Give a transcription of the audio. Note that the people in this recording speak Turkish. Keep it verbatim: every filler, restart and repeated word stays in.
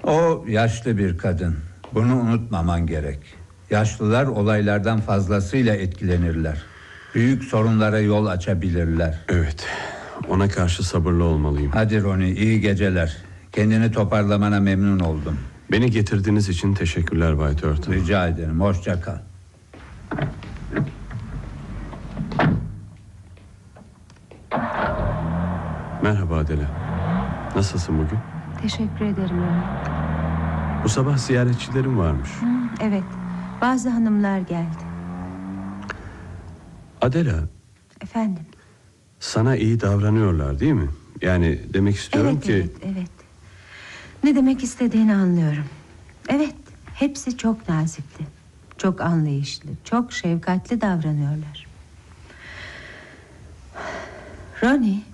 O yaşlı bir kadın. Bunu unutmaman gerek. Yaşlılar olaylardan fazlasıyla etkilenirler. Büyük sorunlara yol açabilirler. Evet, ona karşı sabırlı olmalıyım. Hadi Ronnie, iyi geceler. Kendini toparlamana memnun oldum. Beni getirdiğiniz için teşekkürler Bay Turtle. Rica ederim, hoşça kal. Merhaba Adela. Nasılsın bugün? Teşekkür ederim Ronnie. Bu sabah ziyaretçilerim varmış. Hı, evet, bazı hanımlar geldi. Adela, Efendim? sana iyi davranıyorlar değil mi? Yani demek istiyorum Evet, ki... evet, evet. Ne demek istediğini anlıyorum. Evet, hepsi çok nazikti. Çok anlayışlı, çok şefkatli davranıyorlar. Ronnie,